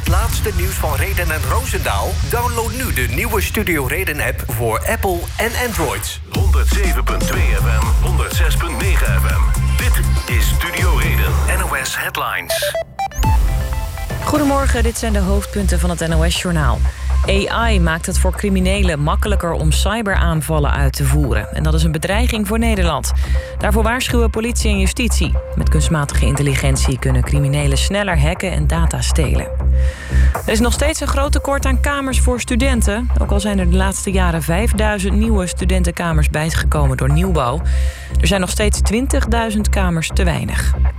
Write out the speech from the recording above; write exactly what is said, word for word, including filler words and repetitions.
Het laatste nieuws van Reden en Roosendaal? Download nu de nieuwe Studio Reden-app voor Apple en Android. honderdzeven komma twee F M, honderdzes komma negen F M. Dit is Studio Reden. N O S Headlines. Goedemorgen, dit zijn de hoofdpunten van het N O S-journaal. A I maakt het voor criminelen makkelijker om cyberaanvallen uit te voeren. En dat is een bedreiging voor Nederland. Daarvoor waarschuwen politie en justitie. Met kunstmatige intelligentie kunnen criminelen sneller hacken en data stelen. Er is nog steeds een groot tekort aan kamers voor studenten. Ook al zijn er de laatste jaren vijfduizend nieuwe studentenkamers bijgekomen door nieuwbouw. Er zijn nog steeds twintigduizend kamers te weinig.